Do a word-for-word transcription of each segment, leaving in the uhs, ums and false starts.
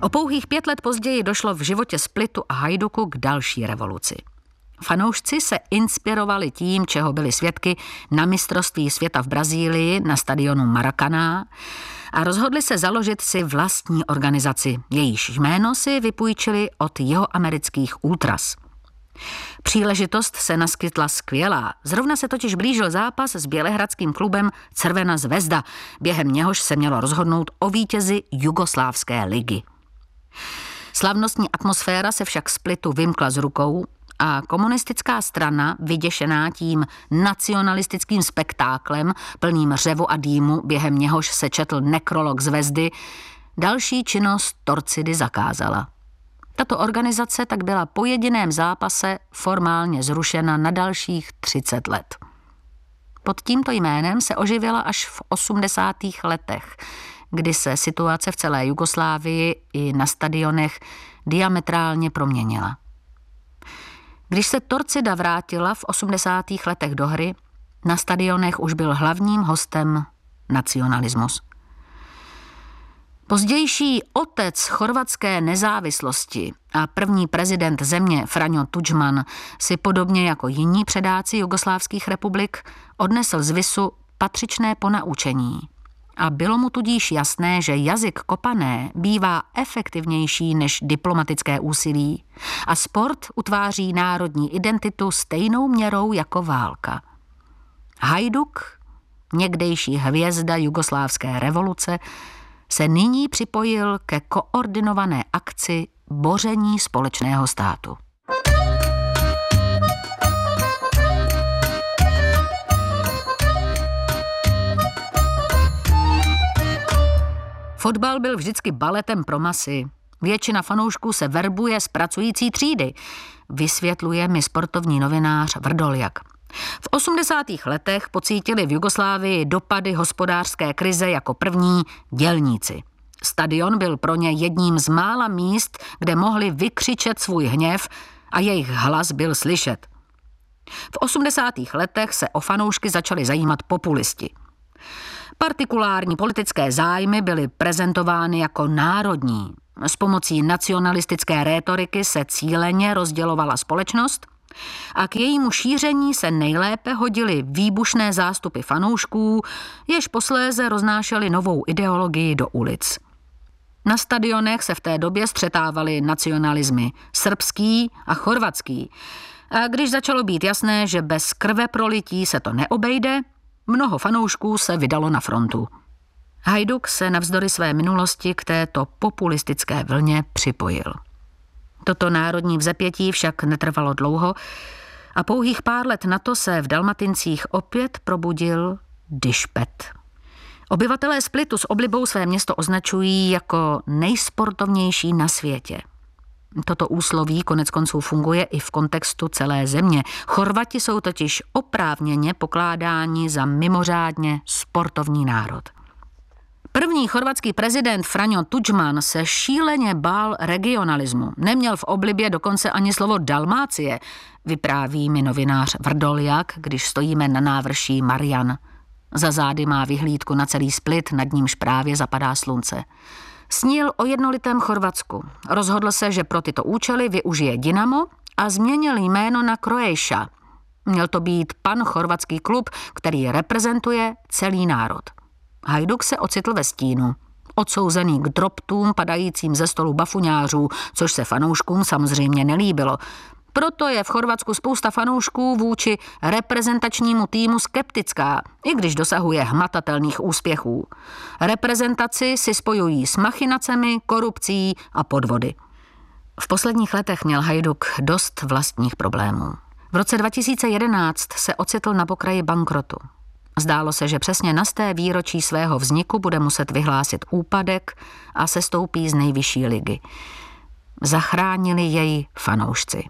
O pouhých pět let později došlo v životě Splitu a Hajduku k další revoluci. Fanoušci se inspirovali tím, čeho byli svědky na mistrovství světa v Brazílii na stadionu Maracaná a rozhodli se založit si vlastní organizaci. Jejíž jméno si vypůjčili od jihoamerických ultras. Příležitost se naskytla skvělá. Zrovna se totiž blížil zápas s bělehradským klubem Crvena zvezda, během něhož se mělo rozhodnout o vítězi Jugoslávské ligy. Slavnostní atmosféra se však Splitu vymkla z rukou a komunistická strana, vyděšená tím nacionalistickým spektáklem plným řevu a dýmu, během něhož se četl nekrolog zvezdy, další činnost Torcidy zakázala. Tato organizace tak byla po jediném zápase formálně zrušena na dalších třicet let. Pod tímto jménem se oživila až v osmdesátých letech, kdy se situace v celé Jugoslávii i na stadionech diametrálně proměnila. Když se Torcida vrátila v osmdesátých letech do hry, na stadionech už byl hlavním hostem nacionalismus. Pozdější otec chorvatské nezávislosti a první prezident země Franjo Tudžman si podobně jako jiní předáci jugoslávských republik odnesl z Visu patřičné ponaučení. A bylo mu tudíž jasné, že jazyk kopané bývá efektivnější než diplomatické úsilí a sport utváří národní identitu stejnou měrou jako válka. Hajduk, někdejší hvězda jugoslávské revoluce, se nyní připojil ke koordinované akci boření společného státu. Fotbal byl vždycky baletem pro masy. Většina fanoušků se verbuje z pracující třídy, vysvětluje mi sportovní novinář Vrdoljak. V osmdesátých letech pocítili v Jugoslávii dopady hospodářské krize jako první dělníci. Stadion byl pro ně jedním z mála míst, kde mohli vykřičet svůj hněv a jejich hlas byl slyšet. V osmdesátých letech se o fanoušky začali zajímat populisti. Partikulární politické zájmy byly prezentovány jako národní. S pomocí nacionalistické rétoriky se cíleně rozdělovala společnost a k jejímu šíření se nejlépe hodily výbušné zástupy fanoušků, jež posléze roznášely novou ideologii do ulic. Na stadionech se v té době střetávaly nacionalismy srbský a chorvatský. A když začalo být jasné, že bez krve prolití se to neobejde, mnoho fanoušků se vydalo na frontu. Hajduk se navzdory své minulosti k této populistické vlně připojil. Toto národní vzepětí však netrvalo dlouho a pouhých pár let na to se v Dalmatincích opět probudil dišpet. Obyvatelé Splitu s oblibou své město označují jako nejsportovnější na světě. Toto úsloví koneckonců funguje i v kontextu celé země. Chorvati jsou totiž oprávněně pokládáni za mimořádně sportovní národ. První chorvatský prezident Franjo Tudžman se šíleně bál regionalismu. Neměl v oblibě dokonce ani slovo Dalmácie, vypráví mi novinář Vrdoljak, když stojíme na návrší Marian. Za zády má vyhlídku na celý Split, nad nímž právě zapadá slunce. Snil o jednolitém Chorvatsku. Rozhodl se, že pro tyto účely využije Dinamo a změnil jméno na Croatia. Měl to být pan-chorvatský klub, který reprezentuje celý národ. Hajduk se ocitl ve stínu, odsouzený k droptům padajícím ze stolu bafuňářů, což se fanouškům samozřejmě nelíbilo. Proto je v Chorvatsku spousta fanoušků vůči reprezentačnímu týmu skeptická, i když dosahuje hmatatelných úspěchů. Reprezentaci si spojují s machinacemi, korupcí a podvody. V posledních letech měl Hajduk dost vlastních problémů. V roce dva tisíce jedenáct se ocitl na pokraji bankrotu. Zdálo se, že přesně na sté výročí svého vzniku bude muset vyhlásit úpadek a sestoupí z nejvyšší ligy. Zachránili jej fanoušci.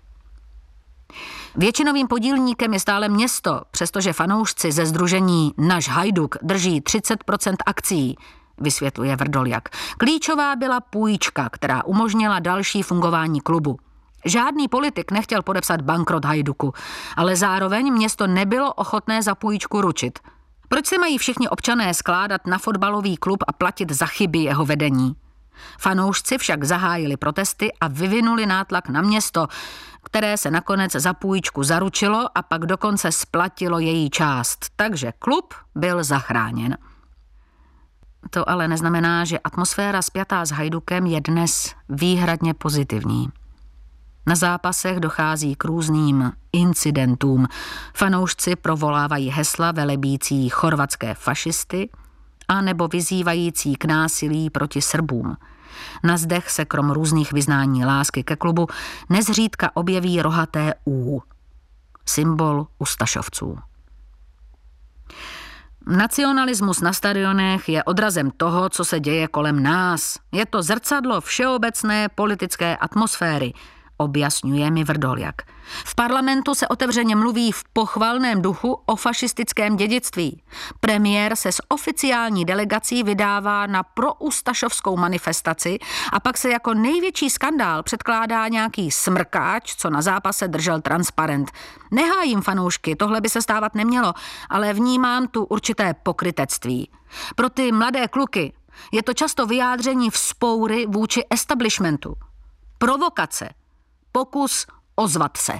Většinovým podílníkem je stále město, přestože fanoušci ze sdružení Naš Hajduk drží třicet procent akcií, vysvětluje Vrdoljak. Klíčová byla půjčka, která umožnila další fungování klubu. Žádný politik nechtěl podepsat bankrot Hajduku, ale zároveň město nebylo ochotné za půjčku ručit. Proč se mají všichni občané skládat na fotbalový klub a platit za chyby jeho vedení? Fanoušci však zahájili protesty a vyvinuli nátlak na město, které se nakonec za půjčku zaručilo a pak dokonce splatilo její část, takže klub byl zachráněn. To ale neznamená, že atmosféra spjatá s Hajdukem je dnes výhradně pozitivní. Na zápasech dochází k různým incidentům. Fanoušci provolávají hesla velebící chorvatské fašisty a nebo vyzývající k násilí proti Srbům. Na zdech se krom různých vyznání lásky ke klubu nezřídka objeví rohaté U, symbol ustašovců. Nacionalismus na stadionech je odrazem toho, co se děje kolem nás. Je to zrcadlo všeobecné politické atmosféry, objasňuje mi Vrdoljak. V parlamentu se otevřeně mluví v pochvalném duchu o fašistickém dědictví. Premiér se s oficiální delegací vydává na proustašovskou manifestaci a pak se jako největší skandál předkládá nějaký smrkáč, co na zápase držel transparent. Nehájím fanoušky, tohle by se stávat nemělo, ale vnímám tu určité pokrytectví. Pro ty mladé kluky je to často vyjádření vzpoury vůči establishmentu. Provokace. Pokus ozvat se.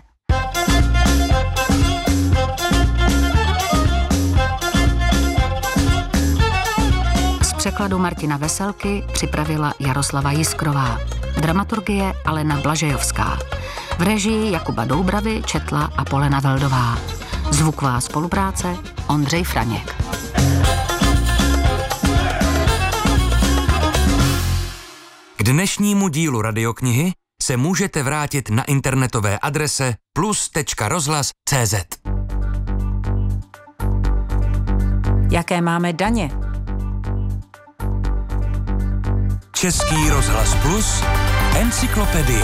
Z překladu Martina Veselky připravila Jaroslava Jiskrová. Dramaturgie Alena Blažejovská. V režii Jakuba Doubravy četla Apolena Veldová. Zvuková spolupráce Ondřej Franěk. K dnešnímu dílu radioknihy se můžete vrátit na internetové adrese plus tečka rozhlas tečka cé zet. Jaké máme daně? Český rozhlas Plus, encyklopedie.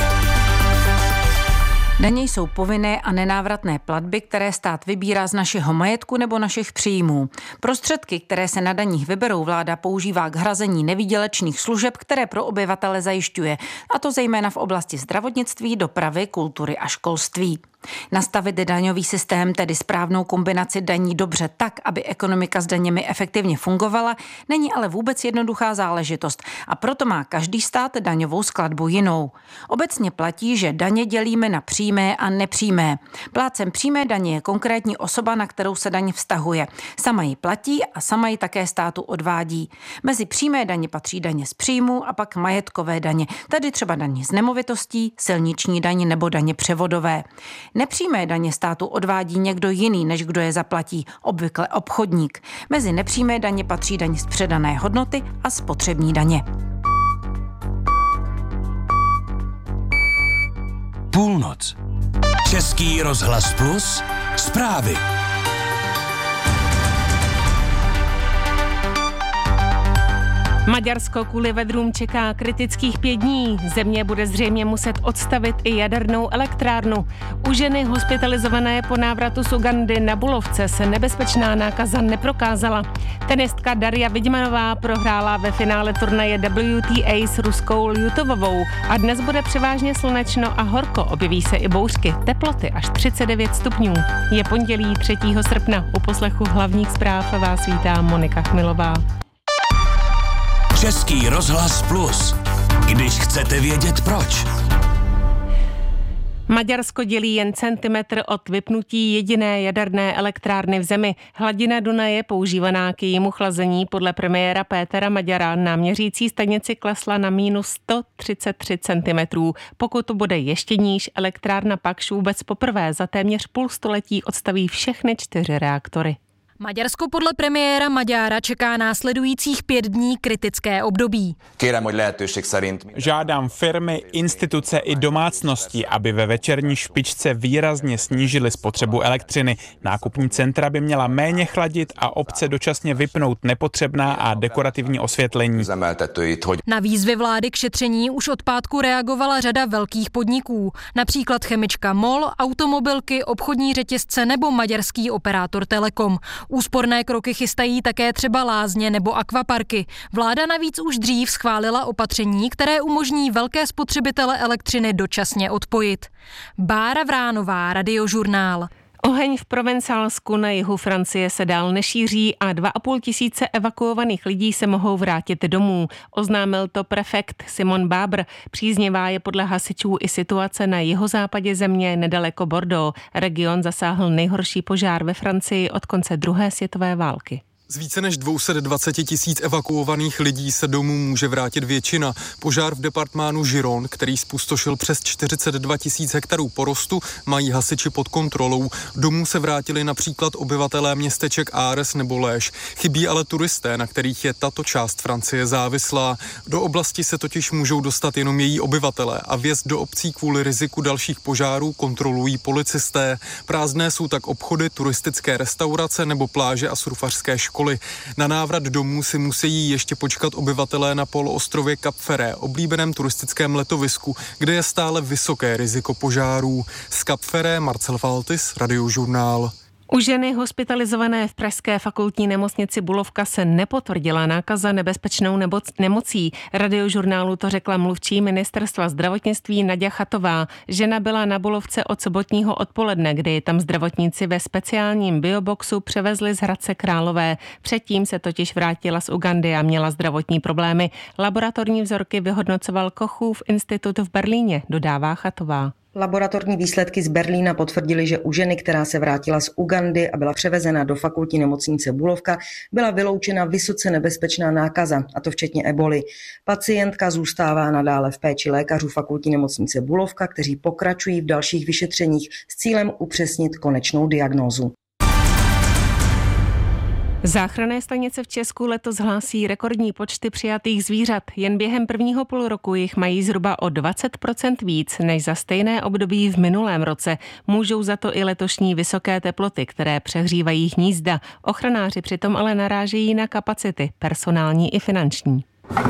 Daně jsou povinné a nenávratné platby, které stát vybírá z našeho majetku nebo našich příjmů. Prostředky, které se na daních vyberou, vláda používá k hrazení nevýdělečných služeb, které pro obyvatele zajišťuje, a to zejména v oblasti zdravotnictví, dopravy, kultury a školství. Nastavit daňový systém, tedy správnou kombinaci daní dobře tak, aby ekonomika s daněmi efektivně fungovala, není ale vůbec jednoduchá záležitost a proto má každý stát daňovou skladbu jinou. Obecně platí, že daně dělíme na přímé a nepřímé. Plátcem přímé daně je konkrétní osoba, na kterou se daň vztahuje. Sama ji platí a sama ji také státu odvádí. Mezi přímé daně patří daně z příjmu a pak majetkové daně, tedy třeba daně z nemovitostí, silniční daně nebo daně převodové. Nepřímé daně státu odvádí někdo jiný, než kdo je zaplatí, obvykle obchodník. Mezi nepřímé daně patří daň z předané hodnoty a spotřební daně. Půlnoc. Český rozhlas Plus, zprávy. Maďarsko kvůli vedrům čeká kritických pět dní. Země bude zřejmě muset odstavit i jadernou elektrárnu. U ženy hospitalizované po návratu z Ugandy na Bulovce se nebezpečná nákaza neprokázala. Tenistka Daria Vidmanová prohrála ve finále turnaje W T A s ruskou Ljutovovou a dnes bude převážně slunečno a horko. Objeví se i bouřky, teploty až třicet devět stupňů. Je pondělí třetího srpna. U poslechu hlavních zpráv vás vítá Monika Chmilová. Český rozhlas Plus. Když chcete vědět proč. Maďarsko dělí jen centimetr od vypnutí jediné jaderné elektrárny v zemi. Hladina Dunaje používaná k jejímu chlazení podle premiéra Pétera Maďara na měřící stanici klesla na mínus sto třicet tři centimetrů. Pokud to bude ještě níž, elektrárna Pakš vůbec poprvé za téměř půl století odstaví všechny čtyři reaktory. Maďarsko podle premiéra Maďára čeká následujících pět dní kritické období. Žádám firmy, instituce i domácnosti, aby ve večerní špičce výrazně snížily spotřebu elektřiny. Nákupní centra by měla méně chladit a obce dočasně vypnout nepotřebná a dekorativní osvětlení. Na výzvy vlády k šetření už od pátku reagovala řada velkých podniků, například chemička MOL, automobilky, obchodní řetězce nebo maďarský operátor Telekom. Úsporné kroky chystají také třeba lázně nebo akvaparky. Vláda navíc už dřív schválila opatření, které umožní velké spotřebitele elektřiny dočasně odpojit. Bára Vránová, Radiožurnál. Oheň v Provencálsku na jihu Francie se dál nešíří a dva a půl tisíce evakuovaných lidí se mohou vrátit domů. Oznámil to prefekt Simon Babr. Příznivá je podle hasičů i situace na jihozápadě země nedaleko Bordeaux. Region zasáhl nejhorší požár ve Francii od konce druhé světové války. Z více než dvě stě dvacet tisíc evakuovaných lidí se domů může vrátit většina. Požár v departmánu Giron, který zpustošil přes čtyřicet dva tisíc hektarů porostu, mají hasiči pod kontrolou. Domů se vrátili například obyvatelé městeček Ares nebo Léž. Chybí ale turisté, na kterých je tato část Francie závislá. Do oblasti se totiž můžou dostat jenom její obyvatelé a vjezd do obcí kvůli riziku dalších požárů kontrolují policisté. Prázdné jsou tak obchody, turistické restaurace nebo pláže a surfařské školy. Na návrat domů si musí ještě počkat obyvatelé na poloostrově Cap Ferret, oblíbeném turistickém letovisku, kde je stále vysoké riziko požárů. Z Cap Ferret Marcel Valtis, Radiožurnál. U ženy hospitalizované v pražské fakultní nemocnici Bulovka se nepotvrdila nákaza nebezpečnou nemocí. Radiožurnálu to řekla mluvčí ministerstva zdravotnictví Naďa Chatová. Žena byla na Bulovce od sobotního odpoledne, kdy tam zdravotníci ve speciálním bioboxu převezli z Hradce Králové. Předtím se totiž vrátila z Ugandy a měla zdravotní problémy. Laboratorní vzorky vyhodnocoval Kochův institut v Berlíně, dodává Chatová. Laboratorní výsledky z Berlína potvrdily, že u ženy, která se vrátila z Ugandy a byla převezena do fakultní nemocnice Bulovka, byla vyloučena vysoce nebezpečná nákaza, a to včetně eboli. Pacientka zůstává nadále v péči lékařů fakultní nemocnice Bulovka, kteří pokračují v dalších vyšetřeních s cílem upřesnit konečnou diagnózu. Záchranné stanice v Česku letos hlásí rekordní počty přijatých zvířat. Jen během prvního půl roku jich mají zhruba o dvacet procent víc než za stejné období v minulém roce. Můžou za to i letošní vysoké teploty, které přehřívají hnízda. Ochranáři přitom ale narážejí na kapacity, personální i finanční.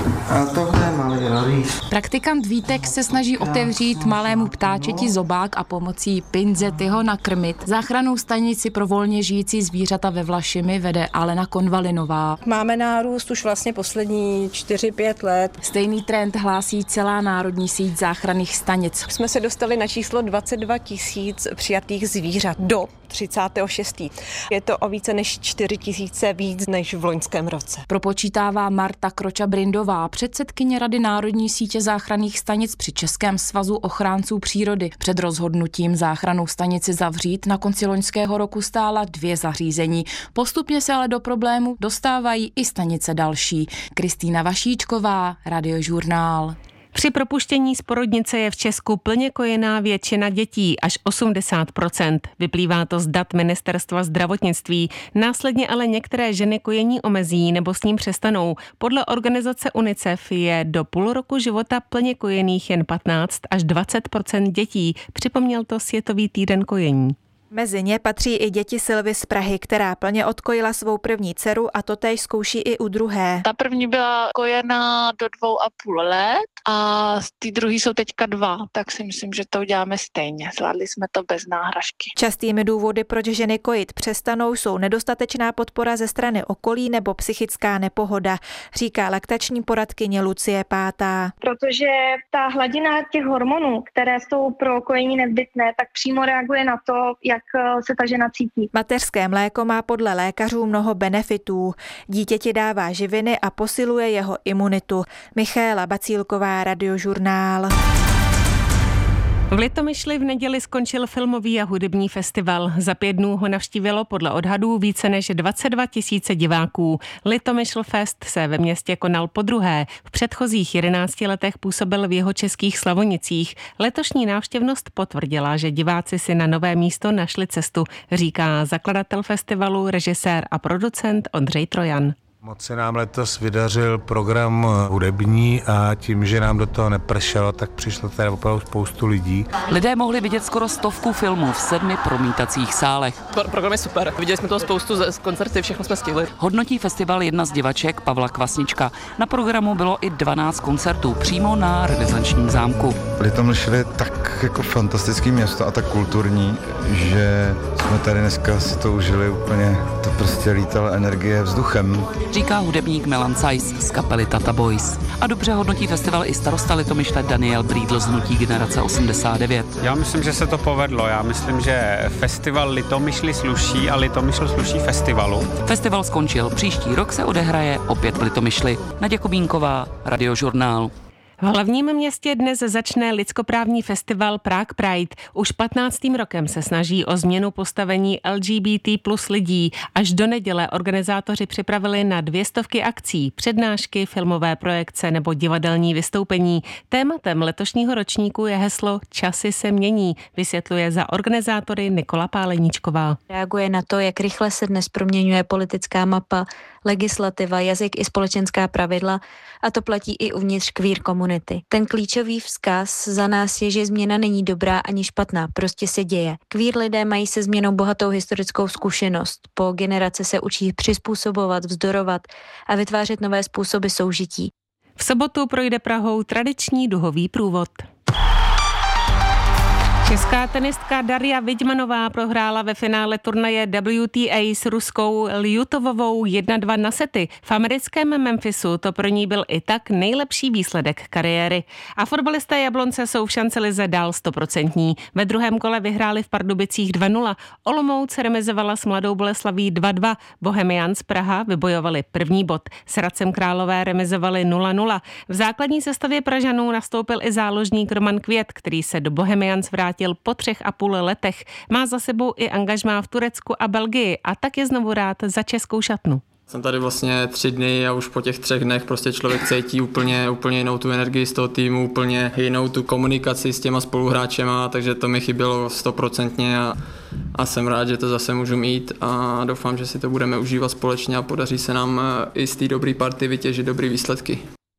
A tohle je malý rarýs. Praktikant Vítek se snaží otevřít malému ptáčeti zobák a pomocí pinzety ho nakrmit. Záchrannou stanici pro volně žijící zvířata ve Vlašimi vede Alena Konvalinová. Máme nárůst už vlastně poslední čtyři pět let. Stejný trend hlásí celá národní síť záchranných stanic. Jsme se dostali na číslo dvacet dva tisíc přijatých zvířat do třicátého šestého Je to o více než čtyři tisíce víc než v loňském roce. Propočítává Marta Kroča-Brindová, předsedkyně Rady národní sítě záchranných stanic při Českém svazu ochránců přírody. Před rozhodnutím záchrannou stanici zavřít na konci loňského roku stála dvě zařízení. Postupně se ale do problému dostávají i stanice další. Kristýna Vašíčková, Radiožurnál. Při propuštění z porodnice je v Česku plně kojená většina dětí, až osmdesát procent. Vyplývá to z dat Ministerstva zdravotnictví. Následně ale některé ženy kojení omezí nebo s ním přestanou. Podle organizace UNICEF je do půl roku života plně kojených jen patnáct až dvacet procent dětí. Připomněl to Světový týden kojení. Mezi ně patří i děti Silvy z Prahy, která plně odkojila svou první dceru a totéž zkouší i u druhé. Ta první byla kojená do dvou a půl let a ty druhý jsou teďka dva, tak si myslím, že to uděláme stejně. Zvládli jsme to bez náhražky. Častými důvody, proč ženy kojit přestanou, jsou nedostatečná podpora ze strany okolí nebo psychická nepohoda, říká laktační poradkyně Lucie Pátá. Protože ta hladina těch hormonů, které jsou pro kojení nezbytné, tak přímo reaguje na to, jak se ta žena cítí. Mateřské mléko má podle lékařů mnoho benefitů. Dítěti dává živiny a posiluje jeho imunitu. Michaela Bacílková, Radiožurnál. V Litomyšli v neděli skončil filmový a hudební festival. Za pět dnů ho navštívilo podle odhadů více než dvacet dva tisíce diváků. Litomyšl Fest se ve městě konal podruhé. V předchozích jedenácti letech působil v jihočeských Slavonicích. Letošní návštěvnost potvrdila, že diváci si na nové místo našli cestu, říká zakladatel festivalu, režisér a producent Ondřej Trojan. Moc se nám letos vydařil program hudební a tím, že nám do toho nepršelo, tak přišlo tady opravdu spoustu lidí. Lidé mohli vidět skoro stovku filmů v sedmi promítacích sálech. Program je super, viděli jsme toho spoustu z koncerty, všechno jsme stihli. Hodnotí festival jedna z divaček, Pavla Kvasnička. Na programu bylo i dvanáct koncertů přímo na Renesančním zámku. Litomyšl je tak jako fantastický město a tak kulturní, že jsme tady dneska si to užili úplně, to prostě lítala energie vzduchem. Říká hudebník Milan Sajs z kapely Tata Boys. A dobře hodnotí festival i starosta Litomyšle Daniel Brýdl z hnutí Generace osmdesát devět. Já myslím, že se to povedlo. Já myslím, že festival Litomyšli sluší a Litomyšl sluší festivalu. Festival skončil. Příští rok se odehraje opět v Litomyšli. Naděja Kubínková, Radiožurnál. V hlavním městě dnes začne lidskoprávní festival Prague Pride. Už patnáctým rokem se snaží o změnu postavení L G B T plus lidí. Až do neděle organizátoři připravili na dvě stovky akcí, přednášky, filmové projekce nebo divadelní vystoupení. Tématem letošního ročníku je heslo Časy se mění, vysvětluje za organizátory Nikola Páleníčková. Reaguje na to, jak rychle se dnes proměňuje politická mapa, legislativa, jazyk i společenská pravidla, a to platí i uvnitř queer komunity. Ten klíčový vzkaz za nás je, že změna není dobrá ani špatná, prostě se děje. Queer lidé mají se změnou bohatou historickou zkušenost. Po generace se učí přizpůsobovat, vzdorovat a vytvářet nové způsoby soužití. V sobotu projde Prahou tradiční duhový průvod. Česká tenistka Daria Vidmanová prohrála ve finále turnaje W T A s ruskou Ljutovovou jedna dva na sety. V americkém Memphisu to pro ní byl i tak nejlepší výsledek kariéry. A fotbalisté Jablonce jsou v šancelize dál stoprocentní. Ve druhém kole vyhráli v Pardubicích dva nula. Olomouc remizovala s Mladou Boleslaví dva dva. Bohemians Praha vybojovali první bod. S Hradcem Králové remizovali nula nula. V základní sestavě Pražanů nastoupil i záložník Roman Květ, který se do Bohemians vrátil po třech a půl letech. Má za sebou i angažmá v Turecku a Belgii a tak je znovu rád za českou šatnu. Jsem tady vlastně tři dny a už po těch třech dnech prostě člověk cítí úplně, úplně jinou tu energii z toho týmu, úplně jinou tu komunikaci s těma spoluhráčema, takže to mi chybělo stoprocentně a, a jsem rád, že to zase můžu mít a doufám, že si to budeme užívat společně a podaří se nám i z té dobré party vytěžit dobré výsledky.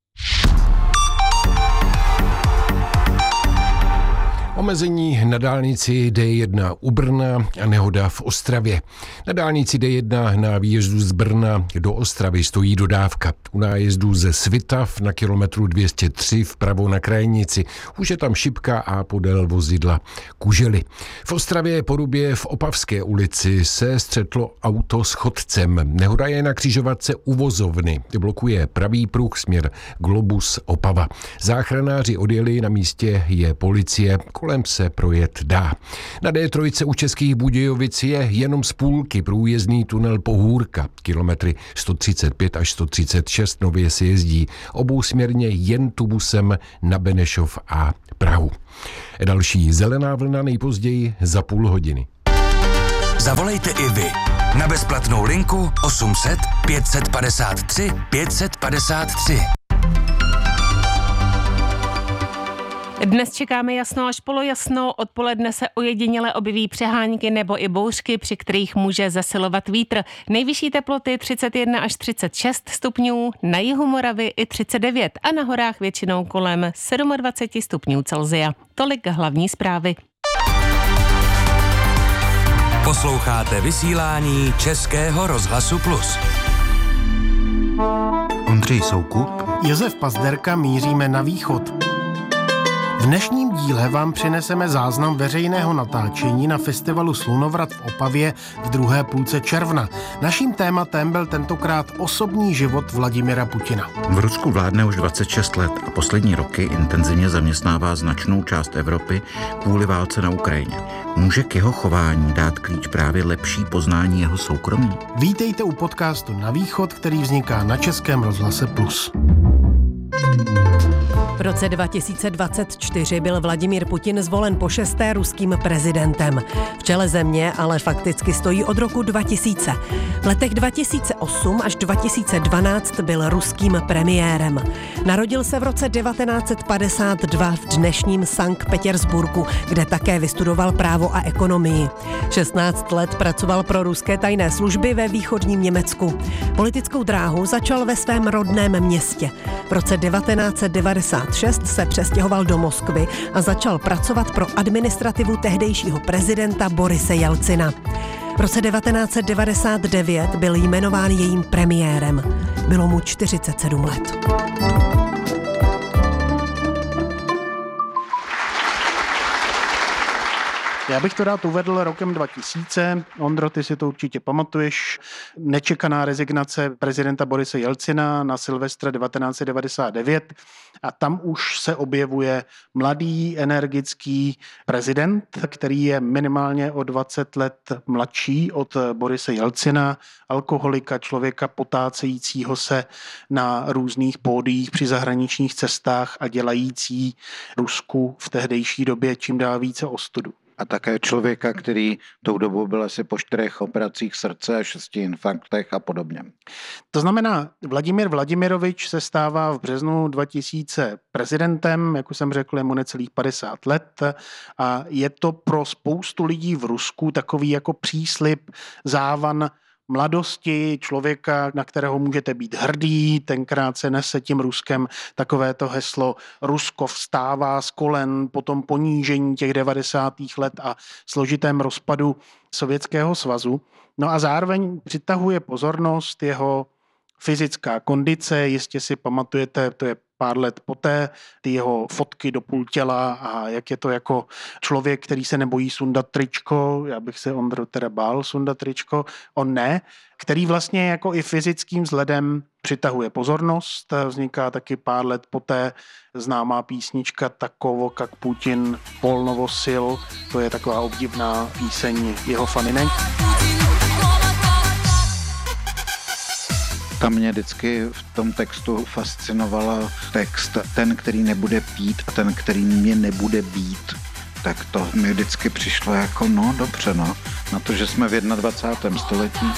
Omezení na dálnici D jedna u Brna a nehoda v Ostravě. Na dálnici D jedna na výjezdu z Brna do Ostravy stojí dodávka. U nájezdu ze Svitav na kilometru dvě stě tři vpravo na krajnici. Už je tam šipka a podél vozidla kužely. V Ostravě Porubě v Opavské ulici se střetlo auto s chodcem. Nehoda je na křižovatce u vozovny. Blokuje pravý pruh směr Globus Opava. Záchranáři odjeli, na místě je policie. Kolem se projet dá. Na D tři u Českých Budějovic je jenom z půlky průjezdný tunel Pohůrka. Kilometry sto třicet pět až sto třicet šest nově se jezdí obousměrně jen tubusem na Benešov a Prahu. Další zelená vlna nejpozději za půl hodiny. Zavolejte i vy na bezplatnou linku osm set pět padesát tři pět padesát tři. Dnes čekáme jasno až polojasno, odpoledne se ojediněle objeví přehánky nebo i bouřky, při kterých může zesilovat vítr. Nejvyšší teploty třicet jedna až třicet šest stupňů, na jihu Moravy i třicet devět a na horách většinou kolem dvacet sedm stupňů Celsia. Tolik hlavní zprávy. Posloucháte vysílání Českého rozhlasu Plus. Ondřej Soukup, Josef Pazderka, míříme na východ. V dnešním díle vám přineseme záznam veřejného natáčení na festivalu Slunovrat v Opavě v druhé půlce června. Naším tématem byl tentokrát osobní život Vladimira Putina. V Rusku vládne už dvacet šest let a poslední roky intenzivně zaměstnává značnou část Evropy kvůli válce na Ukrajině. Může k jeho chování dát klíč právě lepší poznání jeho soukromí? Vítejte u podcastu Na východ, který vzniká na Českém rozhlase Plus. V roce dva tisíce dvacet čtyři byl Vladimír Putin zvolen po šesté ruským prezidentem. V čele země ale fakticky stojí od roku dva tisíce. V letech dva tisíce osm až dva tisíce dvanáct byl ruským premiérem. Narodil se v roce devatenáct set padesát dva v dnešním Sankt Petersburgu, kde také vystudoval právo a ekonomii. šestnáct let pracoval pro ruské tajné služby ve východním Německu. Politickou dráhu začal ve svém rodném městě. V roce devatenáct set devadesát šest se přestěhoval do Moskvy a začal pracovat pro administrativu tehdejšího prezidenta Borise Jelcina. V roce devatenáct set devadesát devět byl jmenován jejím premiérem. Bylo mu čtyřicet sedm let. Já bych to rád uvedl rokem dva tisíce. Ondro, ty si to určitě pamatuješ. Nečekaná rezignace prezidenta Borise Jelcina na Silvestra devatenáct set devadesát devět a tam už se objevuje mladý, energický prezident, který je minimálně o dvacet let mladší od Borise Jelcina, alkoholika, člověka potácejícího se na různých pódiích při zahraničních cestách a dělající Rusku v tehdejší době čím dál více ostudu. A také člověka, který tou dobou byl asi po čtyřech operacích srdce a šesti infarktech a podobně. To znamená, Vladimír Vladimirovič se stává v březnu dva tisíce prezidentem, jak už jsem řekl, je mu necelých padesát let a je to pro spoustu lidí v Rusku takový jako příslib, závan mladosti, člověka, na kterého můžete být hrdý. Tenkrát se nese tím Ruskem takovéto heslo Rusko vstává z kolen po tom ponížení těch devadesátých let a složitém rozpadu Sovětského svazu. No a zároveň přitahuje pozornost jeho fyzická kondice, jistě si pamatujete, to je pár let poté, ty jeho fotky do půl těla a jak je to jako člověk, který se nebojí sundat tričko, já bych se Ondro teda bál sundat tričko, on ne, který vlastně jako i fyzickým vzhledem přitahuje pozornost. Vzniká taky pár let poté známá písnička Takovo, jak Putin, Polnovo sil, to je taková obdivná píseň jeho faninek. Tam mě vždycky v tom textu fascinovala text ten, který nebude pít a ten, který mě nebude být. Tak to mi vždycky přišlo jako no dobře, no, na to, že jsme v dvacátém prvním století.